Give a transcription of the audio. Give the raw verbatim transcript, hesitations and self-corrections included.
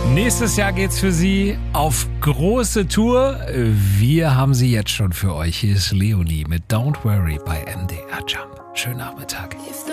Nächstes Jahr geht's für sie auf große Tour. Wir haben sie jetzt schon für euch. Hier ist Leonie mit Don't Worry bei M D R Jump. Schönen Nachmittag.